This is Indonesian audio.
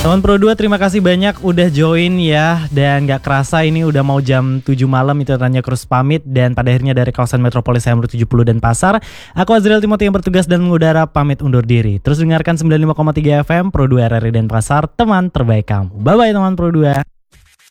Teman Pro 2 terima kasih banyak udah join ya. Dan gak kerasa ini udah mau jam 7 malam, itu Tanya Cruz pamit. Dan pada akhirnya dari kawasan Metropolis Hayamuruk 70 dan Pasar, aku Azriel Timothy yang bertugas dan mengudara pamit undur diri. Terus dengarkan 95,3 FM Pro 2 RRI dan Pasar, teman terbaik kamu. Bye bye teman Pro 2.